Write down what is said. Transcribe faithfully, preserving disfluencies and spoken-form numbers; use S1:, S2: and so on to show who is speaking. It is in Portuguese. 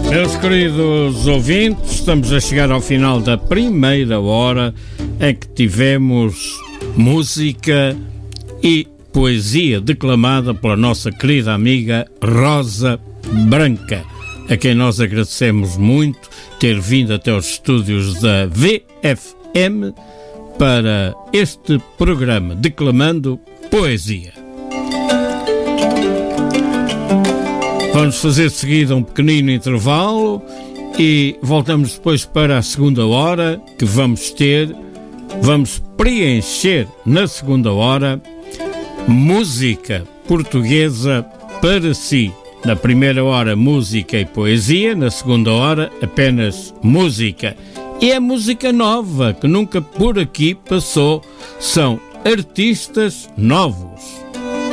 S1: Meus queridos ouvintes, estamos a chegar ao final da primeira hora em que tivemos música e poesia declamada pela nossa querida amiga Rosa Branca, a quem nós agradecemos muito ter vindo até os estúdios da V F M para este programa Declamando Poesia. Vamos fazer de seguida um pequenino intervalo e voltamos depois para a segunda hora que vamos ter, vamos preencher na segunda hora música portuguesa para si. Na primeira hora música e poesia, na segunda hora apenas música. E é música nova que nunca por aqui passou, são artistas novos.